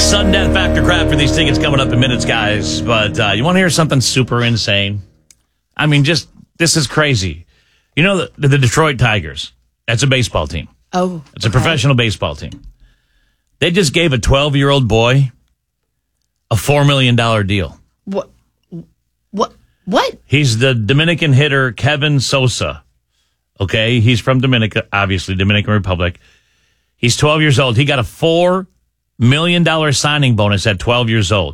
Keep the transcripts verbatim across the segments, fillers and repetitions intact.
Sudden death factor crap for these tickets coming up in minutes, guys. But uh, you want to hear something super insane? I mean, just, this is crazy. You know, the, the Detroit Tigers, that's a baseball team. Oh. It's a okay. professional baseball team. They just gave a twelve-year-old boy a four million dollars deal. What? What? What? He's the Dominican hitter Kevin Sosa. Okay, he's from Dominica, obviously, Dominican Republic. He's twelve years old. He got a four million dollars signing bonus at twelve years old.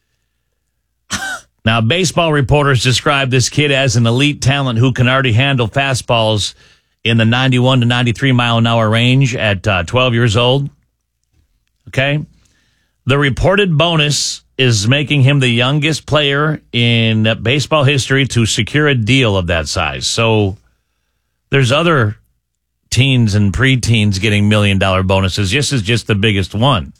Now, baseball reporters describe this kid as an elite talent who can already handle fastballs in the ninety-one to ninety-three mile an hour range at uh, twelve years old. Okay? The reported bonus is making him the youngest player in baseball history to secure a deal of that size. So there's other teens and preteens getting million dollar bonuses. This is just the biggest one.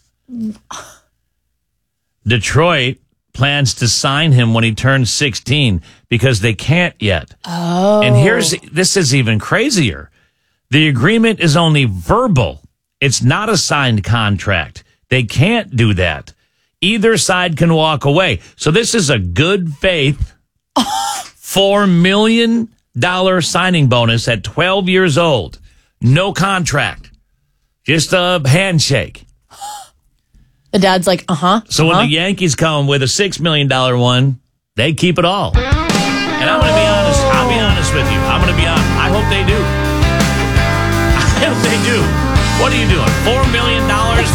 Detroit plans to sign him when he turns sixteen because they can't yet. Oh. And here's, this is even crazier. The agreement is only verbal. It's not a signed contract. They can't do that. Either side can walk away. So this is a good faith four million dollars signing bonus at twelve years old. No contract. Just a handshake. The dad's like, uh-huh. So uh-huh. when the Yankees come with a six million dollars one, they keep it all. And I'm going to be honest. I'll be honest with you. I'm going to be honest. I hope they do. I hope they do. What are you doing? four million dollars